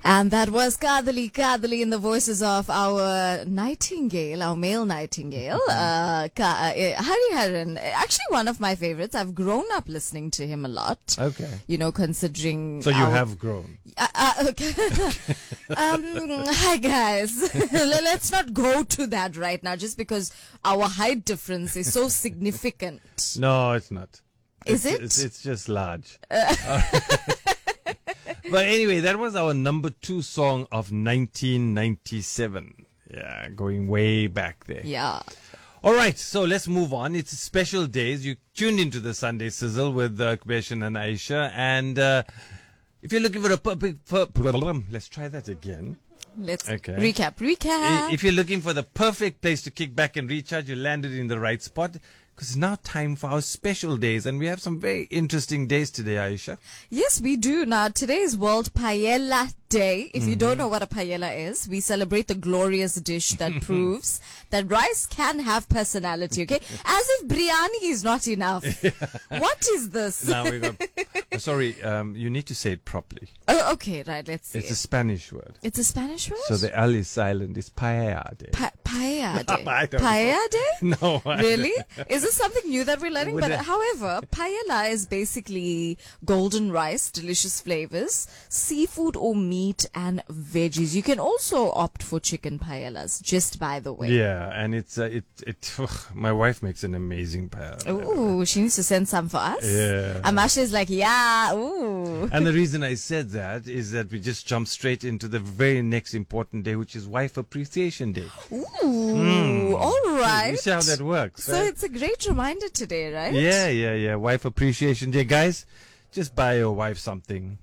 And that was Kadali Kadali in the voices of our nightingale, our male nightingale, Hariharan. Actually, one of my favorites. I've grown up listening to him a lot. Okay. You know, considering. So you have grown. Okay. Hi, guys. Let's not go to that right now, just because our height difference is so significant. No, it's not. Is it? It's just large. But anyway, that was our number 2 song of 1997. Yeah, going way back there. Yeah. All right, so let's move on. It's special days. You tuned into the Sunday Sizzle with Kubeshan and Aisha. And if you're looking for let's try that again. Let's Okay. recap. If you're looking for the perfect place to kick back and recharge, you landed in the right spot. Because it's now time for our special days. And we have some very interesting days today, Aisha. Yes, we do. Now, today is World Paella Day. If you don't know what a paella is, we celebrate the glorious dish that proves that rice can have personality, okay? As if biryani is not enough. What is this? Now we got... sorry, you need to say it properly. Oh, okay, right, let's see. It's a Spanish word. It's a Spanish word? So the L is silent. It's paella day. Paella Day. I don't know. Paella Day? No. Really? Is this something new that we're learning? Would But it- however, paella is basically golden rice, delicious flavors, seafood or meat and veggies. You can also opt for chicken paellas, just by the way. Yeah, and it's my wife makes an amazing paella. Ooh, she needs to send some for us. Yeah. Amasha is like, yeah, ooh. And the reason I said that is that we just jump straight into the very next important day, which is Wife Appreciation Day. Ooh, all right. You see how that works, So right? it's a great reminder today, right? Yeah. Wife Appreciation Day. Guys, just buy your wife something.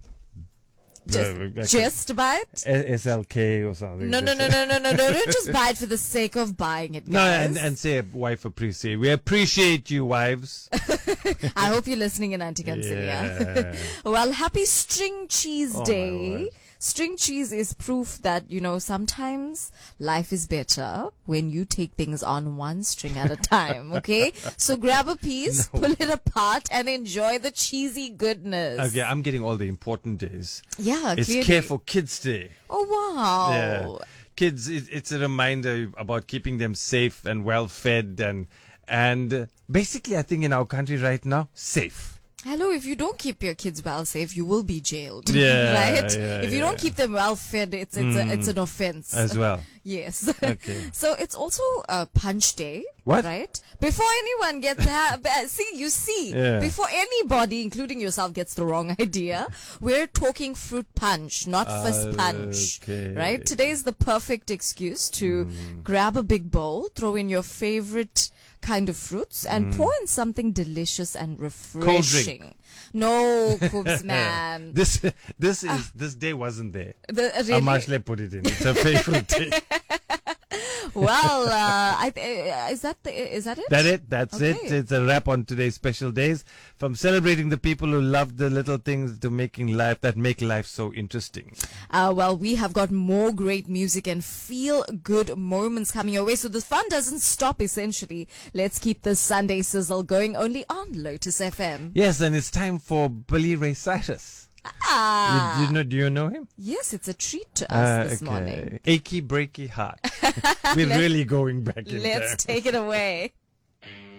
Just buy it? SLK or something. No. Don't just buy it for the sake of buying it, No, guys. and say wife appreciate. We appreciate you, wives. I hope you're listening in Auntie Kansilia. Yeah. Well, happy String Cheese Oh, my Day. word. String cheese is proof that, sometimes life is better when you take things on one string at a time, okay? So grab a piece, pull it apart, and enjoy the cheesy goodness. Okay, I'm getting all the important days. Yeah, It's clearly. Care for Kids Day. Oh, wow. Yeah. Kids, it's a reminder about keeping them safe and well fed and basically I think in our country right now, safe. Hello, if you don't keep your kids well safe, you will be jailed. Yeah, right? yeah, If you don't keep them well fed, it's an offense. As well. Yes. Okay. So it's also a punch day. What? Right? Before anyone gets Yeah. before anybody, including yourself, gets the wrong idea, we're talking fruit punch, not fist punch. Okay. Right? Today is the perfect excuse to grab a big bowl, throw in your favorite kind of fruits, and pour in something delicious and refreshing. No, Koobs, man. This day wasn't there. Really? Amashle put it in. It's a favorite day. Well, is that it? That's Okay. it. It's a wrap on today's special days. From celebrating the people who love the little things to make life so interesting. Well, we have got more great music and feel-good moments coming your way. So the fun doesn't stop, essentially. Let's keep the Sunday sizzle going only on Lotus FM. Yes, and it's time for Billy Ray Cyrus. Do you know him? Yes, it's a treat to us this Okay. morning. Achy breaky heart. We're really going back in there. Let's take it away.